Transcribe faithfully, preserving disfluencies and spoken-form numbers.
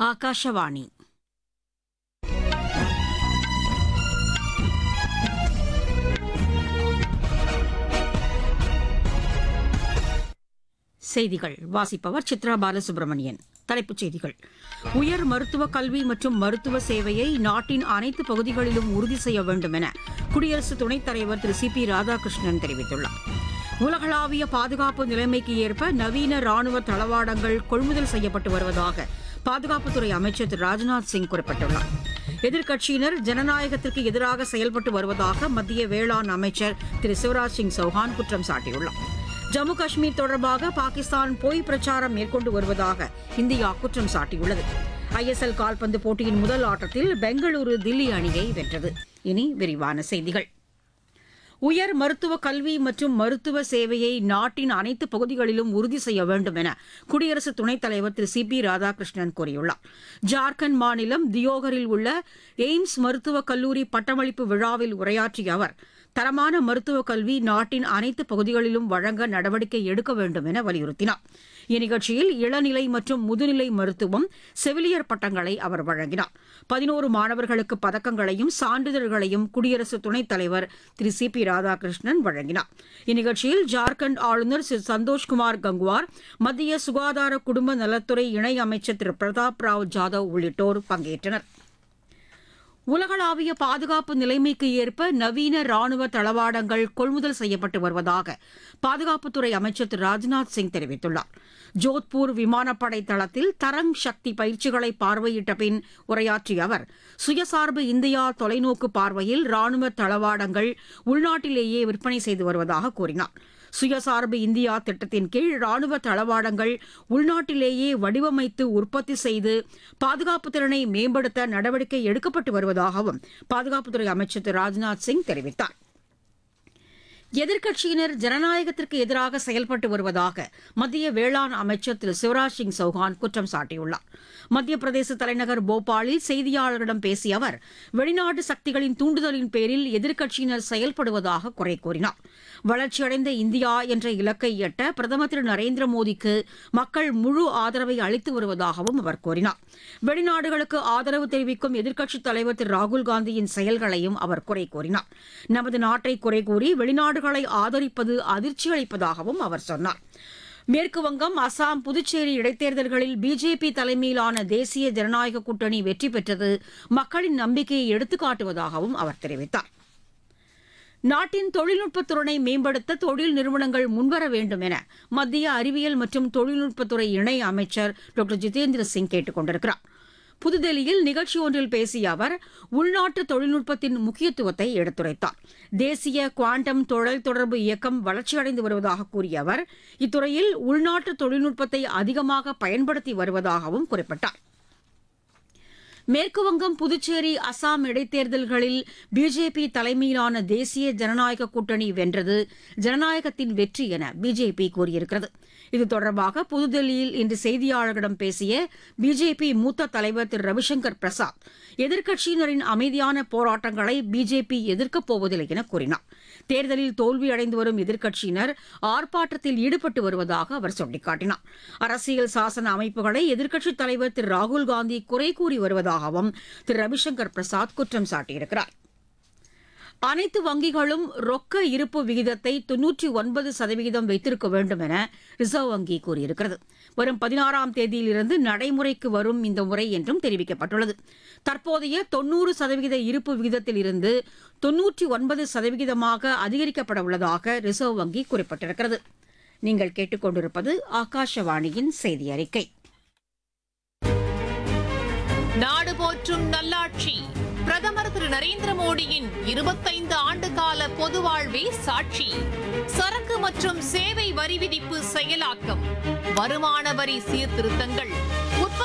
ಆಕಾಶವಾಣಿ செய்திகள் வாசிப்பவர் சித்ரா பாலசுப்ரமணியன். தலைப்புச் செய்திகள்: உயர் மருத்துவ கல்வி மற்றும் மருத்துவ சேவையை நாட்டின் அனைத்து பகுதிகளிலும் உறுதி செய்ய வேண்டும் என குடியரசு துணைத் தலைவர் திரு சி பி ராதாகிருஷ்ணன் தெரிவித்துள்ளார். உலகளாவிய பாதுகாப்பு நிலைமைக்கு ஏற்ப நவீன ராணுவ தளவாடங்கள் கொள்முதல் செய்யப்பட்டு வருவதாக பாதுகாப்புத்துறை அமைச்சர் திரு ராஜ்நாத் சிங் குறிப்பிட்டுள்ளார். எதிர்க்கட்சியினர் ஜனநாயகத்திற்கு எதிராக செயல்பட்டு வருவதாக மத்திய வேளாண் அமைச்சர் திரு சிவராஜ் சிங் சௌஹான் குற்றம் சாட்டியுள்ளார். ஜம்மு காஷ்மீர் தொடர்பாக பாகிஸ்தான் பொய் பிரச்சாரம் மேற்கொண்டு வருவதாக இந்தியா குற்றம் சாட்டியுள்ளது. ஐ எஸ் எல் கால்பந்து போட்டியின் முதல் ஆட்டத்தில் பெங்களூரு தில்லி அணியை வென்றது. இனி விரிவான செய்திகள். உயர் மருத்துவ கல்வி மற்றும் மருத்துவ சேவையை நாட்டின் அனைத்து பகுதிகளிலும் உறுதி செய்ய வேண்டும் என குடியரசு துணைத் தலைவர் திரு சி பி ராதாகிருஷ்ணன் கூறியுள்ளார். ஜார்க்கண்ட் மாநிலம் தியோகரில் உள்ள எய்ம்ஸ் மருத்துவக் கல்லூரி பட்டமளிப்பு விழாவில் உரையாற்றிய அவர், தரமான மருத்துவக் கல்வி நாட்டின் அனைத்து பகுதிகளிலும் வழங்க நடவடிக்கை எடுக்க வேண்டும் என வலியுறுத்தினார். இந்நிகழ்ச்சியில் இளநிலை மற்றும் முதுநிலை மருத்துவம், செவிலியர் பட்டங்களை அவர் வழங்கினார். பதினோரு மாணவர்களுக்கு பதக்கங்களையும் சான்றிதழ்களையும் குடியரசு துணைத் தலைவர் திரு சி பி ராதாகிருஷ்ணன் வழங்கினார். இந்நிகழ்ச்சியில் ஜார்க்கண்ட் ஆளுநர் திரு சந்தோஷ்குமார் கங்குவார், மத்திய சுகாதார குடும்ப நலத்துறை இணை அமைச்சர் திரு பிரதாப் ராவ் ஜாதவ் உள்ளிட்டோர் பங்கேற்றனர். உலகளாவிய பாதுகாப்பு நிலைமைக்கு ஏற்ப நவீன ராணுவ தளவாடங்கள் கொள்முதல் செய்யப்பட்டு வருவதாக பாதுகாப்புத்துறை அமைச்சர் திரு ராஜ்நாத் சிங் தெரிவித்துள்ளார். ஜோத்பூர் விமானப்படை தளத்தில் தரங் சக்தி பயிற்சிகளை பார்வையிட்ட பின் உரையாற்றிய அவர், சுயசார்பு இந்தியா தொலைநோக்கு பார்வையில் ராணுவ தளவாடங்கள் உள்நாட்டிலேயே விற்பனை செய்து வருவதாக கூறினார். சுயசார்பு இந்தியா திட்டத்தின் கீழ் ராணுவ தளவாடங்கள் உள்நாட்டிலேயே வடிவமைத்து உற்பத்தி செய்து பாதுகாப்பு திறனை மேம்படுத்த நடவடிக்கை எடுக்கப்பட்டு வருவதாகவும் பாதுகாப்புத்துறை அமைச்சர் திரு ராஜ்நாத் சிங் தெரிவித்தார். எதிர்க்கட்சியினர் ஜனநாயகத்திற்கு எதிராக செயல்பட்டு வருவதாக மத்திய வேளாண் அமைச்சர் திரு சிவராஜ் சிங் சௌஹான் குற்றம் சாட்டியுள்ளார். மத்திய பிரதேச தலைநகர் போபாலில் செய்தியாளர்களிடம் பேசிய அவர், வெளிநாட்டு சக்திகளின் தூண்டுதலின் பேரில் எதிர்க்கட்சியினர் செயல்படுவதாக குறை கூறினார். வளர்ச்சியடைந்த இந்தியா என்ற இலக்கை எட்ட பிரதமர் திரு நரேந்திர மோடிக்கு மக்கள் முழு ஆதரவை அளித்து வருவதாகவும் அவர் கூறினார். வெளிநாடுகளுக்கு ஆதரவு தெரிவிக்கும் எதிர்க்கட்சித் தலைவர் திரு ராகுல்காந்தியின் செயல்களையும் அவர் குறை கூறினார். நமது நாட்டை குறை கூறி வெளிநாடுகளை ஆதரிப்பது அதிர்ச்சி அளிப்பதாகவும் அவர் சொன்னார். மேற்குவங்கம், அசாம், புதுச்சேரி இடைத்தேர்தல்களில் பிஜேபி தலைமையிலான தேசிய ஜனநாயக கூட்டணி வெற்றி பெற்றது மக்களின் நம்பிக்கையை எடுத்துக்காட்டுவதாகவும் அவர் தெரிவித்தார். நாட்டின் தொழில்நுட்பத்துறையை மேம்படுத்த தொழில் நிறுவனங்கள் முன்வர வேண்டும் என மத்திய அறிவியல் மற்றும் தொழில்நுட்பத்துறை இணை அமைச்சர் டாக்டர் ஜிதேந்திர சிங் கேட்டுக் கொண்டிருக்கிறார். புதுதில்லியில் நிகழ்ச்சி ஒன்றில் பேசிய அவர், உள்நாட்டு தொழில்நுட்பத்தின் முக்கியத்துவத்தை எடுத்துரைத்தார். தேசிய குவாண்டம் தொழில் தொடர்பு இயக்கம் வளர்ச்சியடைந்து வருவதாக கூறிய அவர், இத்துறையில் உள்நாட்டு தொழில்நுட்பத்தை அதிகமாக பயன்படுத்தி வருவதாகவும் குறிப்பிட்டார். மேற்குவங்கம், புதுச்சேரி, அசாம் இடைத்தேர்தல்களில் பிஜேபி தலைமையிலான தேசிய ஜனநாயக கூட்டணி வென்றது ஜனநாயகத்தின் வெற்றி என பிஜேபி கூறியிருக்கிறது. இது தொடர்பாக புதுதில்லியில் இன்று செய்தியாளர்களிடம் பேசிய பிஜேபி மூத்த தலைவர் திரு ரவிசங்கர் பிரசாத், எதிர்க்கட்சியினரின் அமைதியான போராட்டங்களை பிஜேபி எதிர்க்கப் போவதில்லை என கூறினார். தேர்தலில் தோல்வியடைந்து வரும் எதிர்க்கட்சியினர் ஆர்ப்பாட்டத்தில் ஈடுபட்டு வருவதாக அவர் சுட்டிக்காட்டினார். அரசியல் சாசன அமைப்புகளை எதிர்க்கட்சித் தலைவர் திரு ராகுல்காந்தி குறை கூறி வருவதாகவும் திரு ரவிசங்கர் பிரசாத் குற்றம் சாட்டியிருக்கிறார். அனைத்து வங்கிகளும் ரொக்க இருப்பு விகிதத்தை தொன்னூற்றி ஒன்பது சதவீதம் வைத்திருக்க வேண்டும் என ரிசர்வ் வங்கி கூறியிருக்கிறது. வரும் பதினாறாம் தேதியிலிருந்து நடைமுறைக்கு வரும் இந்த முறை என்றும் தெரிவிக்கப்பட்டுள்ளது. தற்போதைய தொன்னூறு சதவீத இருப்பு விகிதத்தில் இருந்து தொன்னூற்றி ஒன்பது சதவீதமாக அதிகரிக்கப்பட உள்ளதாக ரிசர்வ் வங்கி குறிப்பிட்டிருக்கிறது. நீங்கள் கேட்டுக்கொண்டிருப்பது ஆகாஷவாணியின் செய்தி அறிக்கை. நாடு போற்றும் நல்லாட்சி பிரதமர் திரு நரேந்திர மோடியின் இருபத்தைந்து ஆண்டு கால பொது வாழ்வே சாட்சி. சரக்கு மற்றும் சேவை வரி விதிப்பு செயலாக்கம், வருமான வரி சீர்திருத்தங்கள்,